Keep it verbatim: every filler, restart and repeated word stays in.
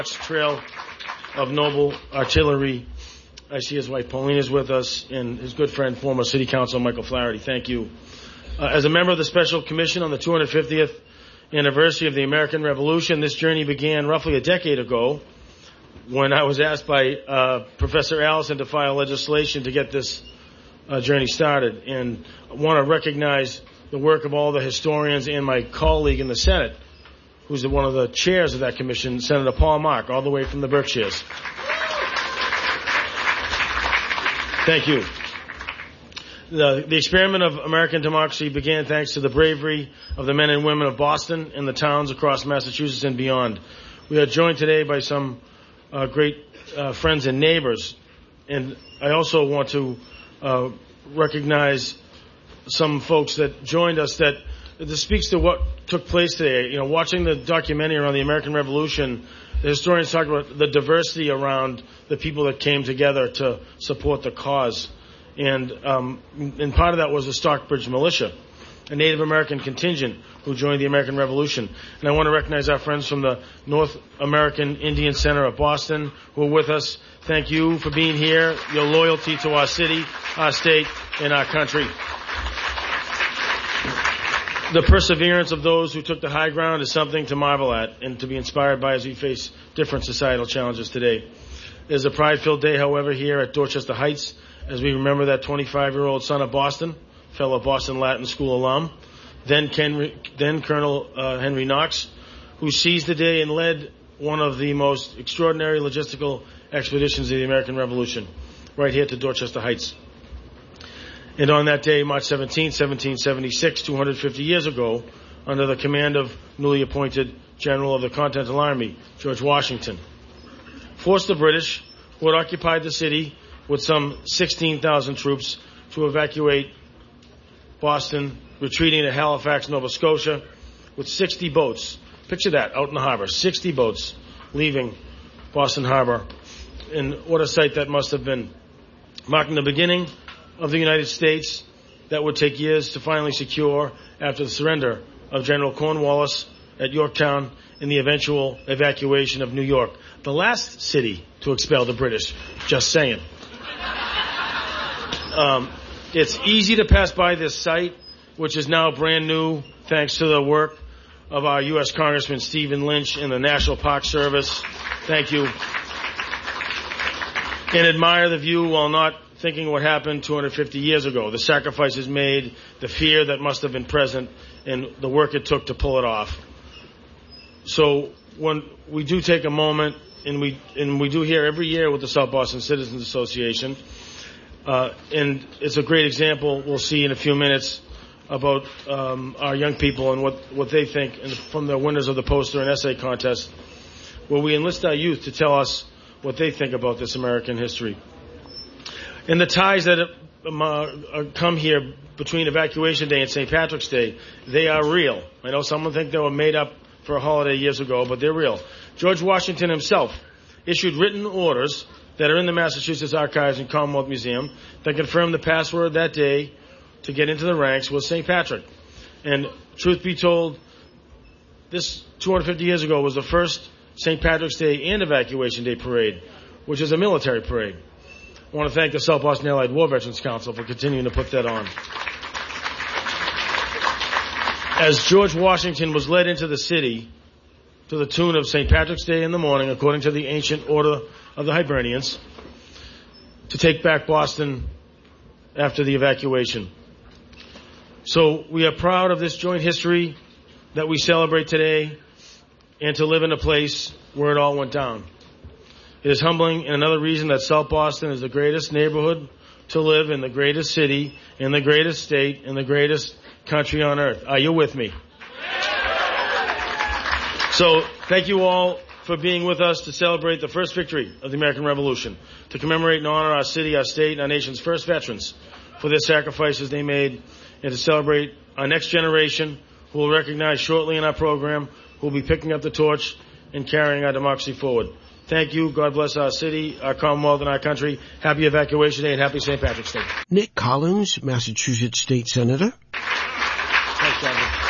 Trail of Noble Artillery. I see his wife Pauline is with us, and his good friend, former City Councilor Michael Flaherty. Thank you. Uh, as a member of the Special Commission on the two hundred fiftieth anniversary of the American Revolution, this journey began roughly a decade ago when I was asked by uh, Professor Allison to file legislation to get this uh, journey started. And I want to recognize the work of all the historians and my colleague in the Senate, who's one of the chairs of that commission, Senator Paul Mark, all the way from the Berkshires. Thank you. The, the experiment of American democracy began thanks to the bravery of the men and women of Boston and the towns across Massachusetts and beyond. We are joined today by some uh, great uh, friends and neighbors. And I also want to uh, recognize some folks that joined us that this speaks to what took place today. You know, watching the documentary around the American Revolution, the historians talked about the diversity around the people that came together to support the cause. And, um, and part of that was the Stockbridge Militia, a Native American contingent who joined the American Revolution. And I want to recognize our friends from the North American Indian Center of Boston who are with us. Thank you for being here, your loyalty to our city, our state, and our country. The perseverance of those who took the high ground is something to marvel at and to be inspired by as we face different societal challenges today. It is a pride-filled day, however, here at Dorchester Heights as we remember that twenty-five-year-old son of Boston, fellow Boston Latin School alum, then, Ken, then Colonel uh, Henry Knox, who seized the day and led one of the most extraordinary logistical expeditions of the American Revolution, right here to Dorchester Heights. And on that day, March seventeenth, seventeen seventy-six, two hundred fifty years ago, under the command of newly appointed General of the Continental Army, George Washington, forced the British, who had occupied the city with some sixteen thousand troops, to evacuate Boston, retreating to Halifax, Nova Scotia, with sixty boats. Picture that, out in the harbor, sixty boats leaving Boston Harbor. And what a sight that must have been, marking the beginning of the United States that would take years to finally secure after the surrender of General Cornwallis at Yorktown and the eventual evacuation of New York, the last city to expel the British. Just saying. Um, it's easy to pass by this site, which is now brand new thanks to the work of our U S Congressman Stephen Lynch and the National Park Service. Thank you. And admire the view while not thinking what happened two hundred fifty years ago, the sacrifices made, the fear that must have been present, and the work it took to pull it off. So when we do take a moment, and we and we do here every year with the South Boston Citizens Association, uh, and it's a great example we'll see in a few minutes about um, our young people and what, what they think and from the winners of the poster and essay contest, where we enlist our youth to tell us what they think about this American history. And the ties that um, uh, come here between Evacuation Day and Saint Patrick's Day, they are real. I know someone think they were made up for a holiday years ago, but they're real. George Washington himself issued written orders that are in the Massachusetts Archives and Commonwealth Museum that confirm the password that day to get into the ranks was Saint Patrick. And truth be told, this two hundred fifty years ago was the first Saint Patrick's Day and Evacuation Day parade, which is a military parade. I want to thank the South Boston Allied War Veterans Council for continuing to put that on. As George Washington was led into the city to the tune of Saint Patrick's Day in the morning, according to the ancient order of the Hibernians, to take back Boston after the evacuation. So we are proud of this joint history that we celebrate today and to live in a place where it all went down. It is humbling and another reason that South Boston is the greatest neighborhood to live in, the greatest city, in the greatest state, in the greatest country on earth. Are you with me? So thank you all for being with us to celebrate the first victory of the American Revolution, to commemorate and honor our city, our state, and our nation's first veterans for their sacrifices they made, and to celebrate our next generation who will recognize shortly in our program who will be picking up the torch and carrying our democracy forward. Thank you. God bless our city, our Commonwealth, and our country. Happy Evacuation Day and happy Saint Patrick's Day. Nick Collins, Massachusetts State Senator. Thanks, Jonathan.